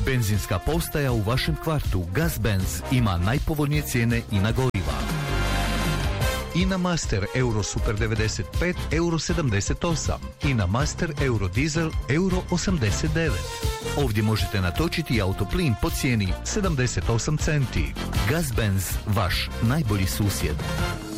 Benzinska postaja u vašem kvartu Gazbenz ima najpovoljnije cijene i na goriva. INA Master Euro Super 95 Euro 78, INA Master Euro Diesel Euro 89. Ovdje možete natočiti autoplin po cijeni 78 centi. Gazbenz, vaš najbolji susjed.